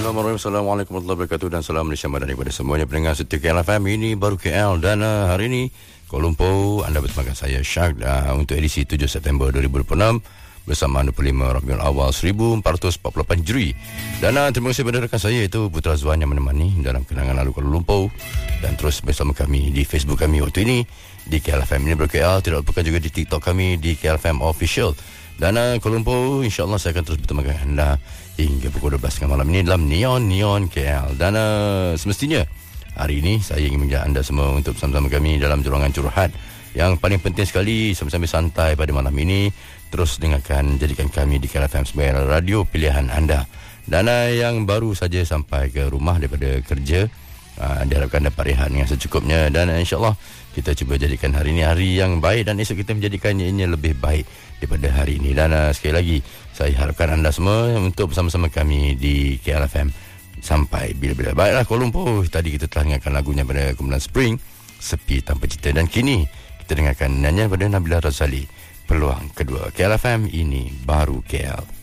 Bismillahirrahmanirrahim. Assalamualaikum warahmatullahi wabarakatuh dan salam Malaysia Madani kepada semuanya pendengar setia KL FM. Ini baru KL dan hari ini Kuala Lumpur anda bersama saya Syak untuk edisi 7 September 2026 bersama 25 Rabiul Awal 1448 Hijri. Dan terima kasih kepada rakan saya iaitu Putra Zuan yang menemani dalam kenangan lalu Kuala Lumpur dan terus bersama kami di Facebook kami waktu ini di KL FM ini baru KL. Tidak lupakan juga di TikTok kami di KL FM Official. Dan Kuala Lumpur, insyaAllah saya akan terus bertemu dengan anda hingga pukul 12 malam ini dalam Neon KL. Dan semestinya hari ini saya ingin mengajak anda semua untuk bersama-sama kami dalam jurangan curhat yang paling penting sekali sambil-sambil santai pada malam ini. Terus dengarkan, jadikan kami di KL FM sebagai radio pilihan anda. Dan yang baru saja sampai ke rumah daripada kerja, diharapkan dapat rehat dengan secukupnya. Dan insyaAllah kita cuba jadikan hari ini hari yang baik dan esok kita menjadikannya ini lebih baik daripada hari ini. Dan sekali lagi saya harapkan anda semua untuk bersama-sama kami di KL FM sampai bila-bila. Baiklah Kuala Lumpur, tadi kita telah dengarkan lagunya pada kumpulan Spring, Sepi Tanpa Cerita. Dan kini kita dengarkan nyanyian pada Nabila Razali, Peluang Kedua. KL FM ini baru KL.